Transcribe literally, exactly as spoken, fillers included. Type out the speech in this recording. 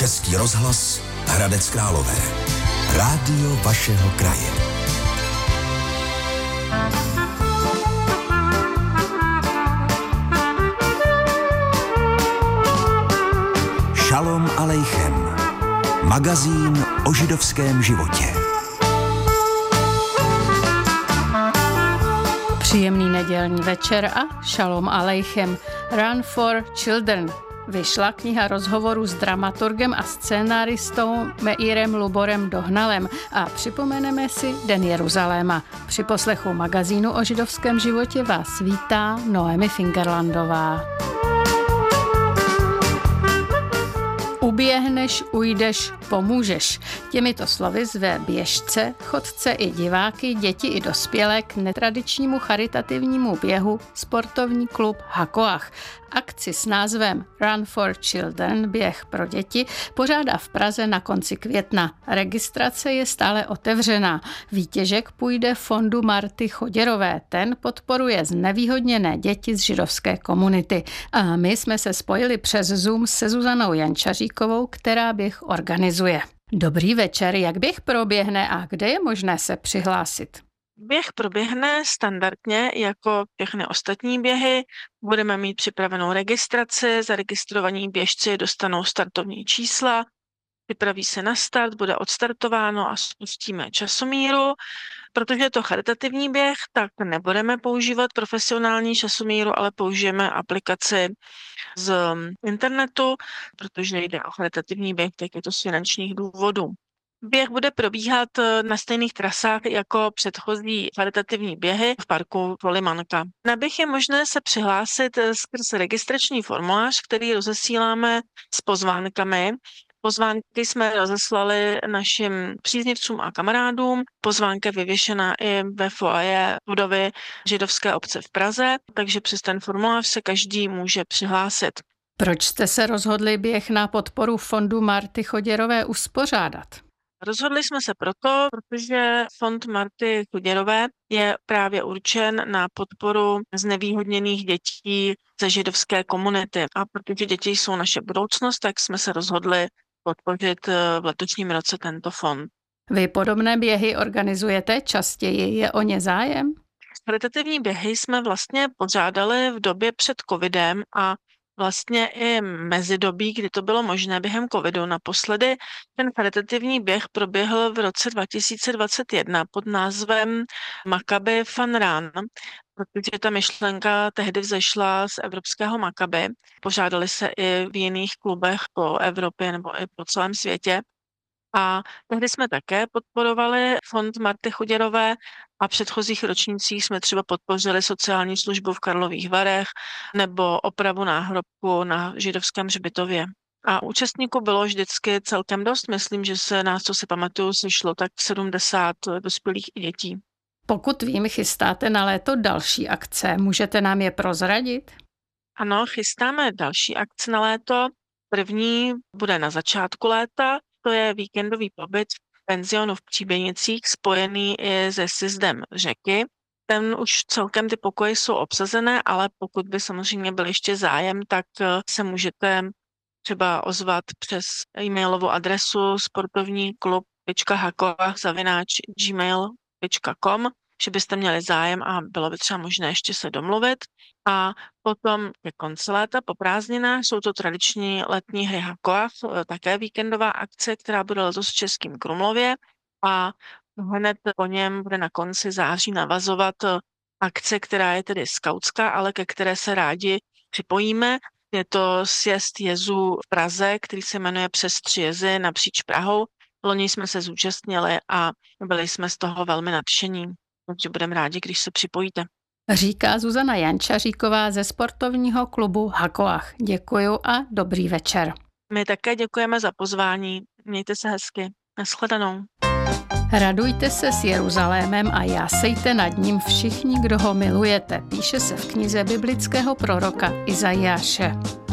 Český rozhlas Hradec Králové. Rádio vašeho kraje. Šalom alejchem. Magazín o židovském životě. Příjemný nedělní večer a šalom alejchem. Run for Children. Vyšla kniha rozhovorů s dramaturgem a scénáristou Meirem Luborem Dohnalem a připomeneme si Den Jeruzaléma. Při poslechu magazínu o židovském životě vás vítá Noemi Fingerlandová. Uběhneš, ujdeš, pomůžeš. Těmito slovy zve běžce, chodce i diváky, děti i dospělé k netradičnímu charitativnímu běhu sportovní klub Hakoach. Akci s názvem Run for Children, běh pro děti, pořádá v Praze na konci května. Registrace je stále otevřená. Výtěžek půjde fondu Marty Choděrové. Ten podporuje znevýhodněné děti z židovské komunity. A my jsme se spojili přes Zoom se Zuzanou Jančaříkovou, která běh organizuje. Dobrý večer, jak běh proběhne a kde je možné se přihlásit? Běh proběhne standardně jako všechny ostatní běhy. Budeme mít připravenou registraci, zaregistrovaní běžci dostanou startovní čísla, připraví se na start, bude odstartováno a spustíme časomíru. Protože je to charitativní běh, tak nebudeme používat profesionální časomíru, ale použijeme aplikaci z internetu, protože jde o charitativní běh, tak je to z finančních důvodů. Běh bude probíhat na stejných trasách jako předchozí charitativní běhy v parku Volimanka. Na běh je možné se přihlásit skrz registrační formulář, který rozesíláme s pozvánkami. Pozvánky jsme rozeslali našim příznivcům a kamarádům. Pozvánka je vyvěšena i ve foaje budovy židovské obce v Praze, takže přes ten formulář se každý může přihlásit. Proč jste se rozhodli běh na podporu fondu Marty Choděrové uspořádat? Rozhodli jsme se proto, protože fond Marty Choděrové je právě určen na podporu znevýhodněných dětí ze židovské komunity. A protože děti jsou naše budoucnost, tak jsme se rozhodli podpořit v letošním roce tento fond. Vy podobné běhy organizujete častěji, je o ně zájem? Charitativní běhy jsme vlastně pořádali v době před covidem a vlastně i mezidobí, kdy to bylo možné během covidu. Naposledy ten charitativní běh proběhl v roce dva tisíce dvacet jedna pod názvem Maccabi Fun Run, protože ta myšlenka tehdy vzešla z evropského Maccabi. Pořádali se i v jiných klubech po Evropě nebo i po celém světě. A tehdy jsme také podporovali fond Marty Choděrové a v předchozích ročnících jsme třeba podpořili sociální službu v Karlových Varech nebo opravu náhrobku na židovském hřbitově. A účastníků bylo vždycky celkem dost. Myslím, že se nás, co si pamatuju, sešlo tak sedmdesát dospělých i dětí. Pokud vím, chystáte na léto další akce. Můžete nám je prozradit? Ano, chystáme další akce na léto. První bude na začátku léta. To je víkendový pobyt v penzionu v Příběnicích, spojený i se sjezdem řeky. Ten už celkem ty pokoje jsou obsazené, ale pokud by samozřejmě byl ještě zájem, tak se můžete třeba ozvat přes e-mailovou adresu sportovní klub tečka hakoach zavináč gmail tečka com, že byste měli zájem a bylo by třeba možné ještě se domluvit. A potom ke konci léta po prázdninách jsou to tradiční letní hry Hakoach, také víkendová akce, která bude letos v Českém Krumlově a hned po něm bude na konci září navazovat akce, která je tedy skautská, ale ke které se rádi připojíme. Je to sjezd jezů v Praze, který se jmenuje Přes tři jezy napříč Prahou. Loni jsme se zúčastnili a byli jsme z toho velmi nadšení. Takže budeme rádi, když se připojíte. Říká Zuzana Jančaříková ze sportovního klubu Hakoach. Děkuju a dobrý večer. My také děkujeme za pozvání. Mějte se hezky. Nashledanou. Radujte se s Jeruzalémem a jásejte nad ním všichni, kdo ho milujete. Píše se v knize biblického proroka Izajáše.